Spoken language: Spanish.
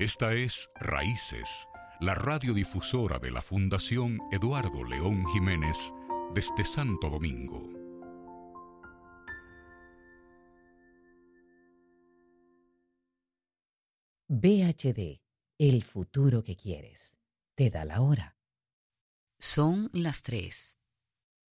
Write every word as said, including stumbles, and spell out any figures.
Esta es Raíces, la radiodifusora de la Fundación Eduardo León Jiménez desde Santo Domingo. B H D, el futuro que quieres. Te da la hora. Son las tres.